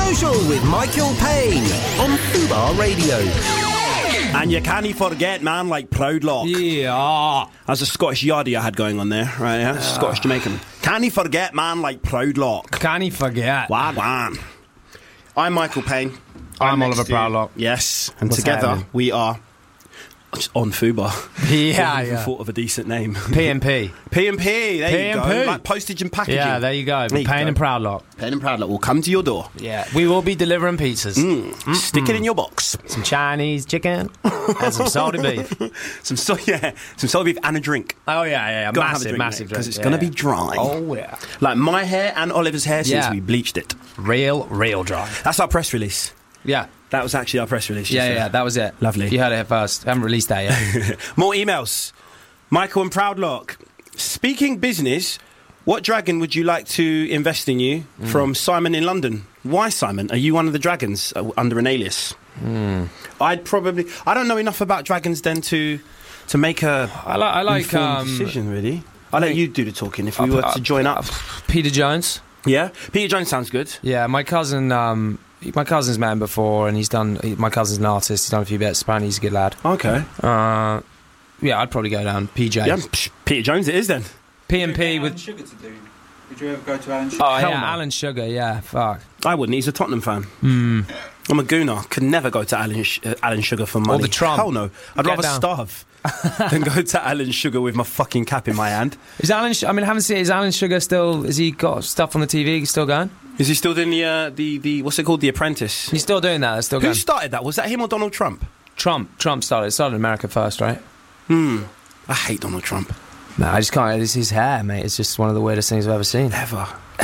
Social with Michael Payne on Fubar Radio. And you can't forget, man, like Proudlock. Yeah. That's a Scottish yardie I had going on there, right? Yeah, Scottish Jamaican. Can't you forget, man, like Proudlock. Can you forget? Wagwan. I'm Michael Payne. I'm Oliver Proudlock. Yes, and What's together happening? we are on Fubar. Yeah, Never even yeah. thought of a decent name. P&P. P&P, there you go. P&P. Like postage and packaging. Yeah, there you go. There you Payne go. and Proudlock. Payne and Proudlock will come to your door. Yeah. We will be delivering pizzas. Stick it in your box. Some Chinese chicken and some salty beef. Some salty beef and a drink. Oh, yeah. Go and have a Massive drink, drink. because it's going to be dry. Oh, yeah. Like my hair and Oliver's hair since Yeah. we bleached it. Real dry. That's our press release. Yeah. That was actually our press release. Yeah, that was it. Lovely. You heard it here first. Haven't released that yet. More emails. Michael and Proudlock. Speaking business, what dragon would you like to invest in you? From Simon in London. Why, Simon? Are you one of the dragons under an alias? I don't know enough about dragons then to make a I like informed decision, really. I'll let you do the talking if we were to join up. Peter Jones. Yeah? Peter Jones sounds good. Yeah, my cousin's met him before, and my cousin's an artist. He's done a few bits. Apparently, he's a good lad. Okay. Yeah, I'd probably go down PJ. Yeah, Peter Jones it is then. P&P with Sugar to do. Would you ever go to Alan Sugar? Oh Hell yeah, no. Alan Sugar. Yeah, fuck. I wouldn't. He's a Tottenham fan. I'm a gooner. Could never go to Alan Sugar for money. the Trump. Hell no. I'd Get rather down. starve than go to Alan Sugar with my fucking cap in my hand. Is Alan? I mean, I haven't seen. Is Alan Sugar still? Has he got stuff on the TV? He's still going? Is he still doing the what's it called? The Apprentice? He's still doing that. It's still Who going. started that? Was that him or Donald Trump? Trump started. It started in America first, right? I hate Donald Trump. No, I just can't. It's his hair, mate. It's just one of the weirdest things I've ever seen. Ever.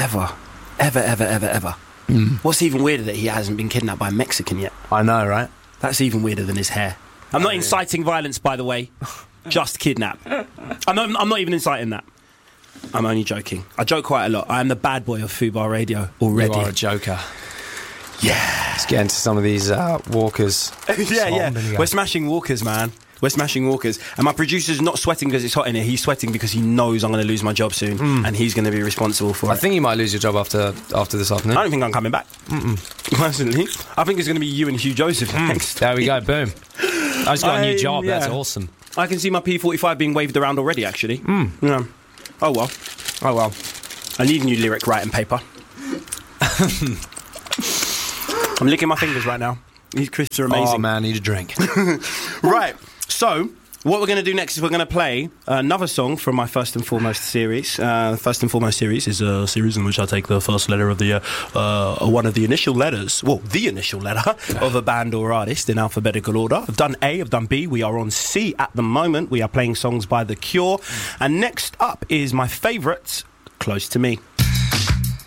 What's even weirder that he hasn't been kidnapped by a Mexican yet? I know, right? That's even weirder than his hair. I'm not inciting violence, by the way. Just kidnap. I'm not even inciting that. I'm only joking. I joke quite a lot. I am the bad boy of Fubar Radio already. You are a joker. Yeah. Let's get into some of these walkers. Yeah. We're smashing walkers, man. We're smashing walkers. And my producer's not sweating because it's hot in here. He's sweating because he knows I'm going to lose my job soon. And he's going to be responsible for I it. think you might lose your job after this afternoon. I don't think I'm coming back. Personally. I think it's going to be you and Hugh Joseph next. There we go. Boom. I just got a new job. yeah. That's awesome. I can see my P45 being waved around already, actually. Yeah. Oh, well. I need a new lyric writing paper. I'm licking my fingers right now. These crisps are amazing. Oh man, need a drink. Right. So, what we're going to do next is we're going to play another song from my First and Foremost series. First and Foremost series is a series in which I take the first letter of the one of the initial letters, well, the initial letter of a band or artist in alphabetical order. I've done A, I've done B, we are on C at the moment. We are playing songs by The Cure. And next up is my favourite, Close to Me.